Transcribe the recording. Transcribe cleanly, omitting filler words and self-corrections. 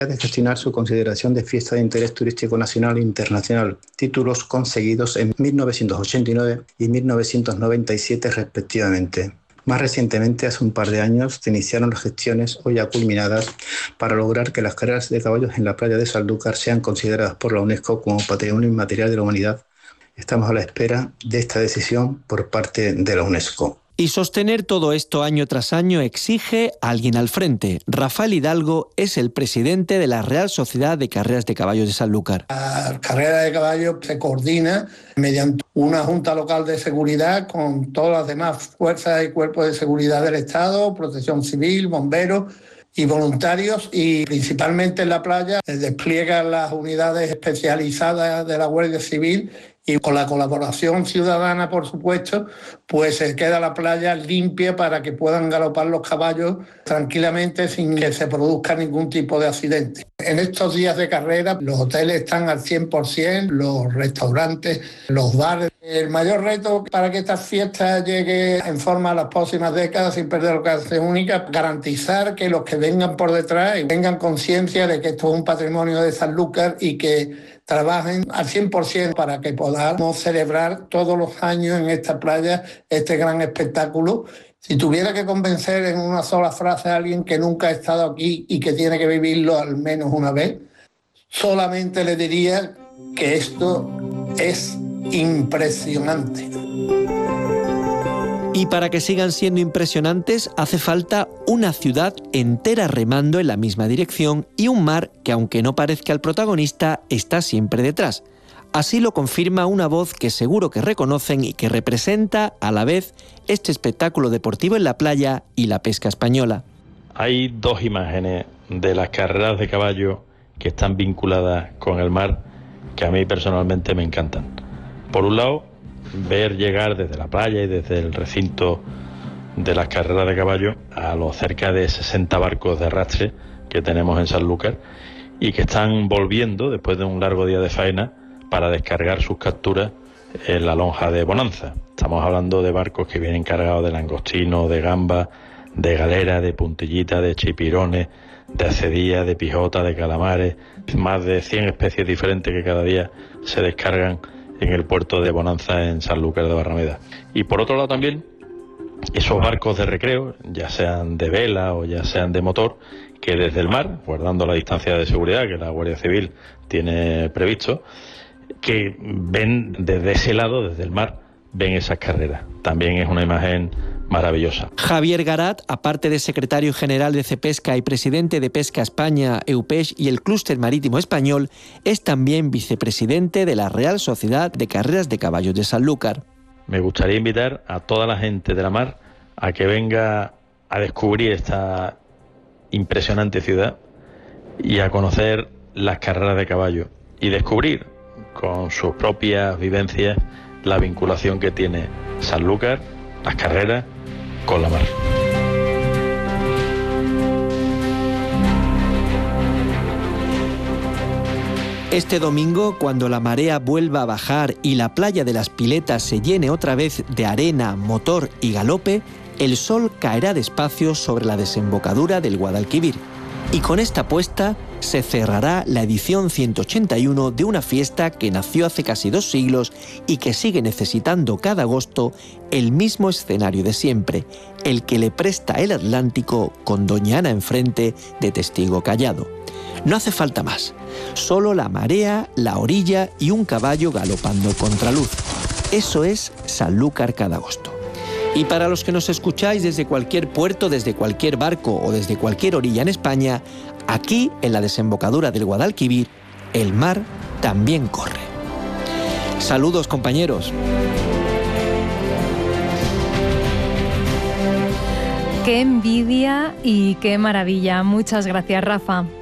de gestionar su consideración de fiesta de interés turístico nacional e internacional, títulos concedidos en 1989 y 1997 respectivamente. Más recientemente, hace un par de años, se iniciaron las gestiones, hoy ya culminadas, para lograr que las carreras de caballos en la playa de Sanlúcar sean consideradas por la UNESCO como Patrimonio Inmaterial de la Humanidad. Estamos a la espera de esta decisión por parte de la UNESCO. Y sostener todo esto año tras año exige a alguien al frente. Rafael Hidalgo es el presidente de la Real Sociedad de Carreras de Caballos de Sanlúcar. La carrera de caballos se coordina mediante una junta local de seguridad con todas las demás fuerzas y cuerpos de seguridad del Estado, protección civil, bomberos y voluntarios, y principalmente en la playa despliegan las unidades especializadas de la Guardia Civil, y con la colaboración ciudadana, por supuesto, pues se queda la playa limpia para que puedan galopar los caballos tranquilamente sin que se produzca ningún tipo de accidente. En estos días de carrera los hoteles están al 100%, los restaurantes, los bares. El mayor reto para que esta fiesta llegue en forma a las próximas décadas sin perder ocasión única, garantizar que los que vengan por detrás tengan conciencia de que esto es un patrimonio de Sanlúcar y que trabajen al 100% para que podamos celebrar todos los años en esta playa este gran espectáculo. Si tuviera que convencer en una sola frase a alguien que nunca ha estado aquí y que tiene que vivirlo al menos una vez, solamente le diría que esto es impresionante. Y para que sigan siendo impresionantes hace falta una ciudad entera remando en la misma dirección y un mar que, aunque no parezca el protagonista, está siempre detrás. Así lo confirma una voz que seguro que reconocen y que representa a la vez este espectáculo deportivo en la playa y la pesca española. Hay dos imágenes de las carreras de caballo que están vinculadas con el mar que a mí personalmente me encantan. Por un lado, ver llegar desde la playa y desde el recinto de las carreras de caballo a los cerca de 60 barcos de arrastre que tenemos en Sanlúcar y que están volviendo después de un largo día de faena para descargar sus capturas en la lonja de Bonanza. Estamos hablando de barcos que vienen cargados de langostino, de gamba, de galera, de puntillita, de chipirones, de acedía, de pijota, de calamares, más de 100 especies diferentes que cada día se descargan en el puerto de Bonanza en Sanlúcar de Barrameda. Y por otro lado también, esos barcos de recreo, ya sean de vela o ya sean de motor, que desde el mar, guardando la distancia de seguridad que la Guardia Civil tiene previsto, que ven desde ese lado, desde el mar, ven esas carreras. También es una imagen maravillosa. Javier Garat, aparte de secretario general de Cepesca y presidente de Pesca España, EUPES y el Clúster Marítimo Español, es también vicepresidente de la Real Sociedad de Carreras de Caballos de Sanlúcar. Me gustaría invitar a toda la gente de la mar a que venga a descubrir esta impresionante ciudad y a conocer las carreras de caballo y descubrir con sus propias vivencias la vinculación que tiene Sanlúcar, las carreras, con la mar. Este domingo, cuando la marea vuelva a bajar y la playa de las Piletas se llene otra vez de arena, motor y galope, el sol caerá despacio sobre la desembocadura del Guadalquivir. Y con esta puesta se cerrará la edición 181 de una fiesta que nació hace casi 2 siglos y que sigue necesitando cada agosto el mismo escenario de siempre, el que le presta el Atlántico con Doña Ana enfrente de testigo callado. No hace falta más, solo la marea, la orilla y un caballo galopando contraluz. Eso es Sanlúcar cada agosto. Y para los que nos escucháis desde cualquier puerto, desde cualquier barco o desde cualquier orilla en España, aquí, en la desembocadura del Guadalquivir, el mar también corre. Saludos, compañeros. Qué envidia y qué maravilla. Muchas gracias, Rafa.